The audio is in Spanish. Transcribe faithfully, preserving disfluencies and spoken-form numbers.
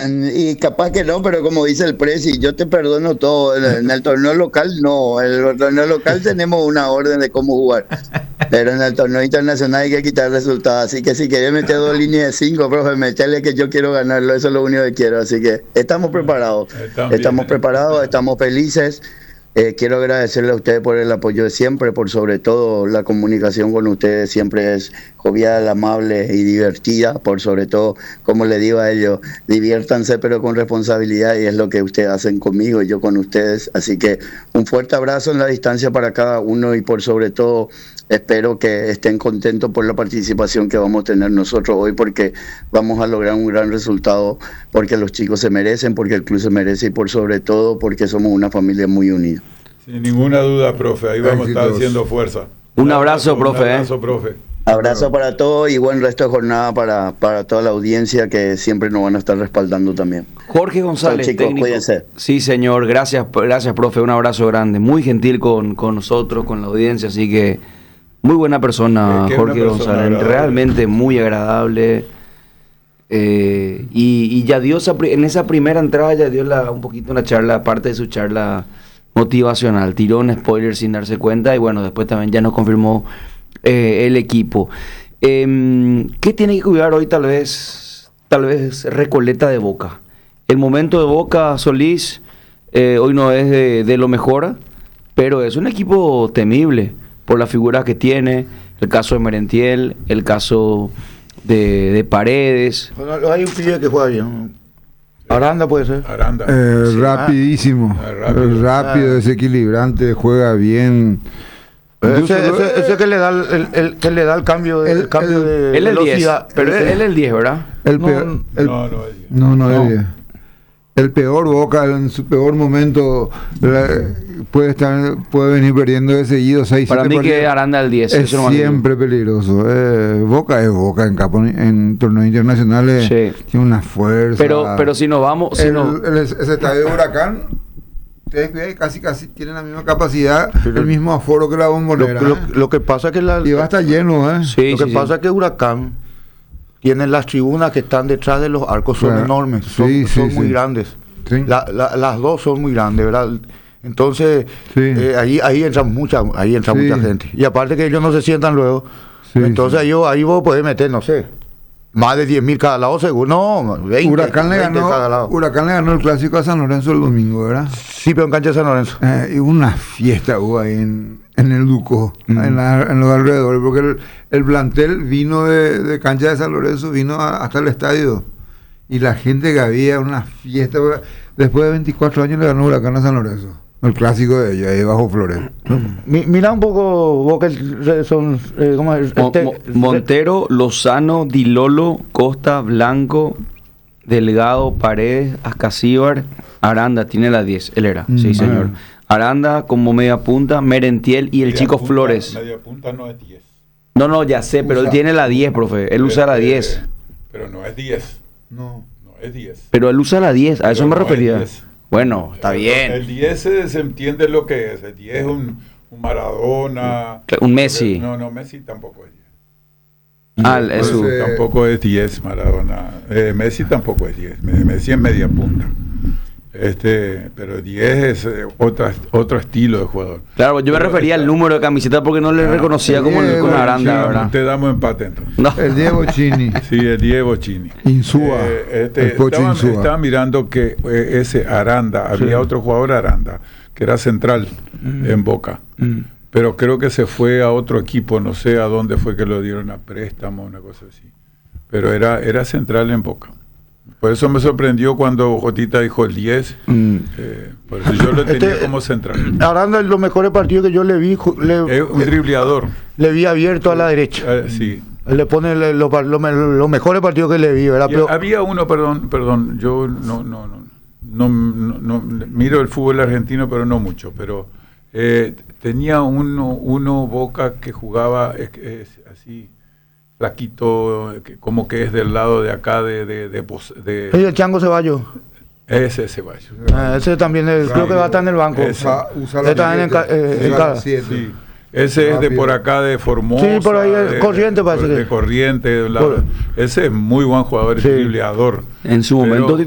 y capaz que no, pero como dice el Presi, yo te perdono todo. En, en el torneo local no, en el torneo local tenemos una orden de cómo jugar, pero en el torneo internacional hay que quitar resultados. Así que si querés meter dos líneas de cinco, profe, metele que yo quiero ganarlo, eso es lo único que quiero. Así que estamos preparados, estamos preparados, estamos felices. Eh, quiero agradecerle a ustedes por el apoyo de siempre, por sobre todo la comunicación con ustedes siempre es jovial, amable y divertida, por sobre todo, como le digo a ellos, diviértanse pero con responsabilidad y es lo que ustedes hacen conmigo y yo con ustedes, así que un fuerte abrazo en la distancia para cada uno y por sobre todo espero que estén contentos por la participación que vamos a tener nosotros hoy porque vamos a lograr un gran resultado porque los chicos se merecen, porque el club se merece y por sobre todo porque somos una familia muy unida. Sin ninguna duda, profe, ahí vamos a estar haciendo fuerza. Un, un abrazo, abrazo, profe. Un abrazo, eh. profe. Abrazo para todos y buen resto de jornada para, para toda la audiencia que siempre nos van a estar respaldando también. Jorge González, Chao, chicos, técnico. Cuídense. Sí, señor, gracias, gracias, profe, un abrazo grande. Muy gentil con, con nosotros, con la audiencia, así que muy buena persona, eh, Jorge persona González, agradable. Realmente muy agradable. Eh, y, y ya dio esa, en esa primera entrada, ya dio la, un poquito una charla, aparte de su charla motivacional, tiró un spoiler sin darse cuenta y bueno, después también ya nos confirmó eh, el equipo. Eh, ¿Qué tiene que cuidar hoy tal vez, tal vez Recoleta de Boca? El momento de Boca, Solís, eh, hoy no es de, de lo mejor, pero es un equipo temible por las figuras que tiene, el caso de Merentiel, el caso de, de Paredes. Bueno, hay un pibe que juega bien. Aranda puede ser. Aranda. Eh, sí. rapidísimo, ah, rápido, rápido, ah. desequilibrante, juega bien. Ese, ese, ese que le da el, el, el que le da el cambio de, El- el cambio el- de Él es el diez, velocidad. pero él, él es el diez, ¿verdad? El No, peor, el- No, no, es- no, no, no. es diez. El peor Boca en su peor momento la- puede estar, puede venir perdiendo de seguido seis, Para siete mí que partidos. Aranda el diez. Es eso nomás digo. siempre peligroso. Eh, Boca es Boca en, capo, en torneos internacionales. Sí. Tiene una fuerza. Pero, pero si nos vamos, si el, no, el- ese estadio de Huracán, ustedes ven, casi casi tienen la misma capacidad, Pero- el mismo aforo que la Lo, Bombonera. lo- ¿eh? lo que pasa es que la, Y va a estar lleno, ¿eh? sí, lo que sí, pasa sí. es que Huracán tiene las tribunas que están detrás de los arcos, son Claro. enormes, son, Sí, sí, son muy sí. grandes. Sí. La- la- las dos son muy grandes, ¿verdad? Entonces, Sí. eh, ahí, ahí entra mucha, ahí entra Sí. mucha gente. Y aparte que ellos no se sientan luego. Sí, Entonces sí. Ahí, ahí vos podés meter, no sé, más de diez mil cada lado seguro. No, veinte, Huracán, le veinte ganó, cada lado. Huracán le ganó el clásico a San Lorenzo el domingo, ¿verdad? Sí, pero en cancha de San Lorenzo. Eh, y una fiesta hubo ahí en, en el Duco, Mm. en, la- en los alrededores, porque el, el plantel vino de, de cancha de San Lorenzo, vino a- hasta el estadio. Y la gente que había, una fiesta. Después de veinticuatro años le ganó Huracán a San Lorenzo. El clásico de ellos, ahí bajo Flores. Mi- mira un poco, vos que re- son, eh, ¿cómo es? Mo- Este- Mo- Montero, Lozano, Dilolo, Costa, Blanco, Delgado, Paredes, Ascasíbar, Aranda, tiene la diez, él era, sí Mm. señor. Aranda como media punta, Merentiel y el media chico punta, Flores. Media punta no es diez. No, no, ya sé, pero él Usa- tiene la diez, profe, él usa la Eh, diez. Pero no es diez. No. No es diez. Pero él usa la diez, a eso Pero me no es refería. diez. Bueno, está El- bien. El diez se, se entiende lo que es. El diez es un, un Maradona. Un Messi. No, no, Messi tampoco es diez. Ah, el- es su- Entonces, Tampoco es diez Maradona. Eh, Messi tampoco es diez. Me- Messi es media punta. Este, pero diez es eh, otra, otro estilo de jugador. Claro, yo me Pero refería al está- número de camiseta porque no le Ah, reconocía como, Diego, como Aranda, sí, ¿verdad? Te damos empate entonces. No. El Diego Chini, Sí, el Diego Chini. Insúa, Eh, este, el Pocho estaba, Insúa. estaba mirando que eh, ese Aranda, había otro jugador Aranda, que era central en Boca. Mm. Pero creo que se fue a otro equipo, no sé a dónde fue que lo dieron a préstamo, una cosa así. Pero era, era central en Boca. Por eso me sorprendió cuando Jotita dijo el diez. Mm. Eh, por eso yo lo tenía Este- como central. Aranda, los mejores partidos que yo le vi, ju- le, Es un dribleador. le vi abierto a la derecha. Eh, sí. Le pone le- los par- los me- los mejores partidos que le vi, ¿verdad? Y Pero, había uno, perdón, perdón, yo no, no, no, no, no, no- miro el fútbol argentino, pero no mucho, pero eh, tenía uno, uno Boca que jugaba es, es así, flaquito, que, como que es del lado de acá de, de, de, pos- de- y el Chango Ceballos. ese Ceballos. Ah, ese también es- creo que va a estar en el banco. Ese. Usa, usa Está la en el ca- siete, eh, en usa cada- la siete. Sí. Ese es de por acá de Formosa. Sí, por ahí es de- Corriente, parece de, que- de Corriente. de un lado. Por- Ese es muy buen jugador, es Sí. dribleador. En su Pero- momento